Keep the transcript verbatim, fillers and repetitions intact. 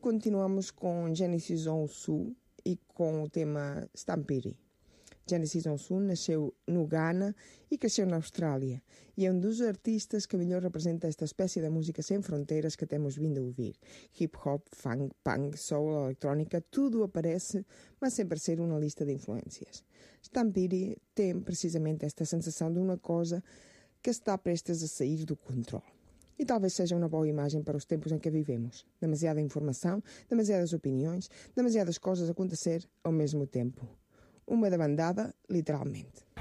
continuamos com Genesis Onsu e com o tema Stampede. Genesis Onsu nasceu no Ghana e cresceu na Austrália, e é um dos artistas que melhor representa esta espécie de música sem fronteiras que temos vindo a ouvir. Hip hop, funk, punk, soul, eletrónica, tudo aparece, mas sem parecer uma lista de influências. Stampede tem precisamente esta sensação de uma coisa que está prestes a sair do controle. E talvez seja uma boa imagem para os tempos em que vivemos. Demasiada informação, demasiadas opiniões, demasiadas coisas a acontecer ao mesmo tempo. Uma demandada, literalmente.